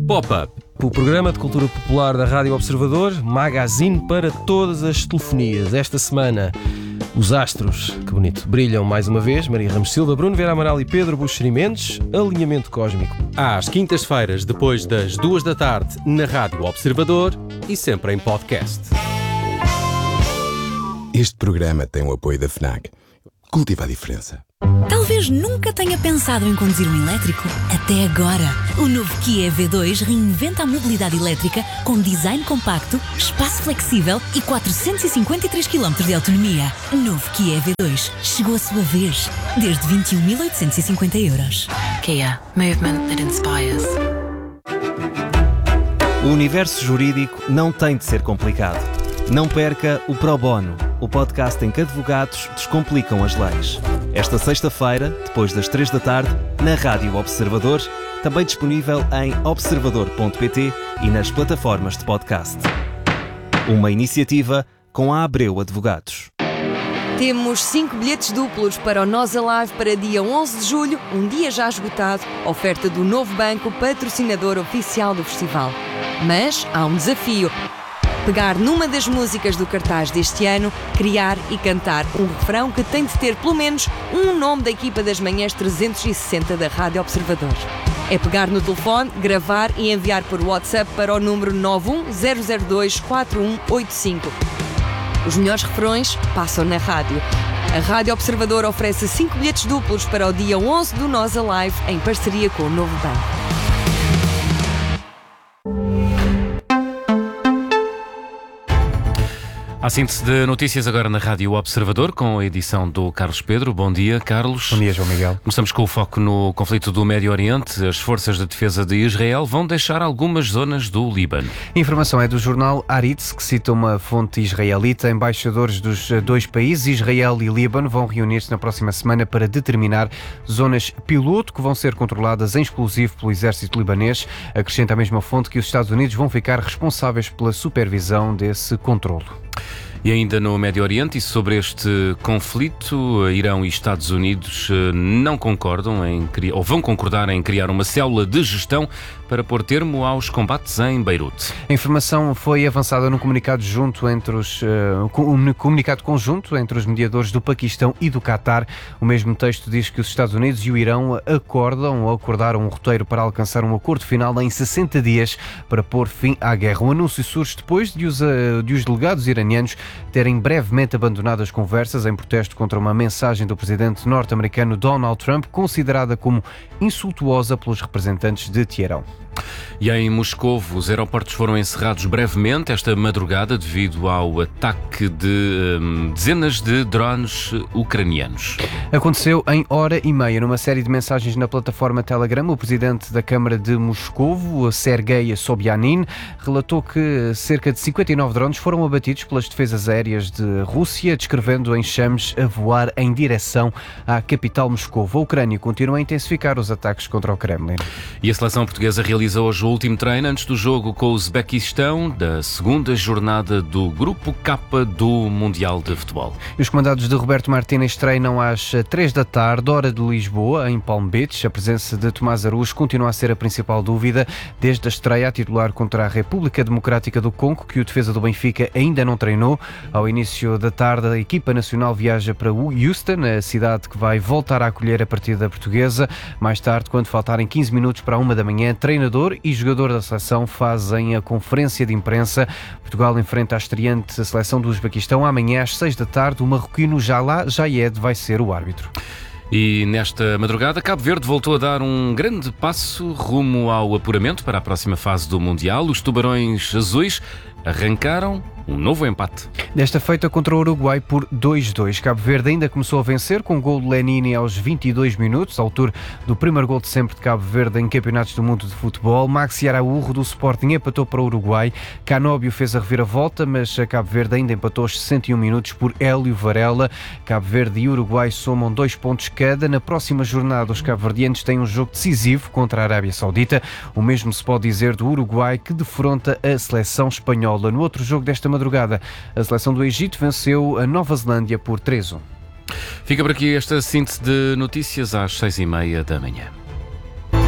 Pop-Up, o programa de cultura popular da Rádio Observador, magazine para todas as telefonias. Esta semana, os astros, que bonito, brilham mais uma vez. Maria Ramos Silva, Bruno Vera Amaral e Pedro Buxeri Mendes. Alinhamento cósmico. Às quintas-feiras, depois das 2 da tarde, na Rádio Observador e sempre em podcast. Este programa tem o apoio da FNAC. Cultiva a diferença. Talvez nunca tenha pensado em conduzir um elétrico. Até agora. O novo Kia EV2 reinventa a mobilidade elétrica com design compacto, espaço flexível e 453 km de autonomia. Novo Kia EV2. Chegou a sua vez. Desde 21.850 euros. Kia. Movement that inspires. O universo jurídico não tem de ser complicado. Não perca o Pro Bono, o podcast em que advogados descomplicam as leis. Esta sexta-feira, depois das 3 da tarde, na Rádio Observador, também disponível em observador.pt e nas plataformas de podcast. Uma iniciativa com a Abreu Advogados. Temos 5 bilhetes duplos para o Nós Alive para dia 11 de julho, um dia já esgotado, oferta do Novo Banco, patrocinador oficial do festival. Mas há um desafio. Pegar numa das músicas do cartaz deste ano, criar e cantar um refrão que tem de ter pelo menos um nome da equipa das manhãs 360 da Rádio Observador. É pegar no telefone, gravar e enviar por WhatsApp para o número 910024185. Os melhores refrões passam na rádio. A Rádio Observador oferece 5 bilhetes duplos para o dia 11 do Nós Alive, em parceria com o Novo Banco. Há síntese de notícias agora na Rádio Observador, com a edição do Carlos Pedro. Bom dia, Carlos. Bom dia, João Miguel. Começamos com o foco no conflito do Médio Oriente. As forças de defesa de Israel vão deixar algumas zonas do Líbano. A informação é do jornal Haaretz, que cita uma fonte israelita. Embaixadores dos dois países, Israel e Líbano, vão reunir-se na próxima semana para determinar zonas piloto que vão ser controladas em exclusivo pelo exército libanês. Acrescenta a mesma fonte que os Estados Unidos vão ficar responsáveis pela supervisão desse controlo. E ainda no Médio Oriente, e sobre este conflito, Irão e Estados Unidos não concordam ou vão concordar em criar uma célula de gestão para pôr termo aos combates em Beirute. A informação foi avançada num comunicado conjunto entre os mediadores do Paquistão e do Qatar. O mesmo texto diz que os Estados Unidos e o Irão acordaram um roteiro para alcançar um acordo final em 60 dias para pôr fim à guerra. O anúncio surge depois de os delegados iranianos terem brevemente abandonado as conversas em protesto contra uma mensagem do presidente norte-americano Donald Trump, considerada como insultuosa pelos representantes de Teherão. E em Moscovo, os aeroportos foram encerrados brevemente esta madrugada devido ao ataque de dezenas de drones ucranianos. Aconteceu em hora e meia. Numa série de mensagens na plataforma Telegram, o presidente da Câmara de Moscovo, Sergei Sobyanin, relatou que cerca de 59 drones foram abatidos pelas defesas aéreas de Rússia, descrevendo enxames a voar em direção à capital Moscovo. A Ucrânia continua a intensificar os ataques contra o Kremlin. E a seleção portuguesa realiza hoje o último treino antes do jogo com o Uzbequistão, da segunda jornada do Grupo K do Mundial de Futebol. E os comandados de Roberto Martínez treinam às 3 da tarde, hora de Lisboa, em Palm Beach. A presença de Tomás Araújo continua a ser a principal dúvida desde a estreia a titular contra a República Democrática do Congo, que o defesa do Benfica ainda não treinou. Ao início da tarde, a equipa nacional viaja para Houston, a cidade que vai voltar a acolher a partida portuguesa. Mais tarde, quando faltarem 15 minutos para 1 da manhã, treinador e jogador da seleção fazem a conferência de imprensa. Portugal enfrenta a estreante a seleção do Uzbequistão amanhã às 6 da tarde. O marroquino Jalá Jayed vai ser o árbitro. E nesta madrugada, Cabo Verde voltou a dar um grande passo rumo ao apuramento para a próxima fase do Mundial. Os tubarões azuis arrancaram um novo empate. Desta feita contra o Uruguai por 2-2. Cabo Verde ainda começou a vencer com o gol de Lenini aos 22 minutos, autor do primeiro gol de sempre de Cabo Verde em campeonatos do mundo de futebol. Maxi Araújo do Sporting empatou para o Uruguai. Canóbio fez a reviravolta, mas a Cabo Verde ainda empatou aos 61 minutos por Hélio Varela. Cabo Verde e Uruguai somam 2 pontos cada. Na próxima jornada, os cabo-verdianos têm um jogo decisivo contra a Arábia Saudita. O mesmo se pode dizer do Uruguai, que defronta a seleção espanhola. No outro jogo desta madrugada, a seleção do Egito venceu a Nova Zelândia por 3-1. Fica por aqui esta síntese de notícias às 6h30 da manhã.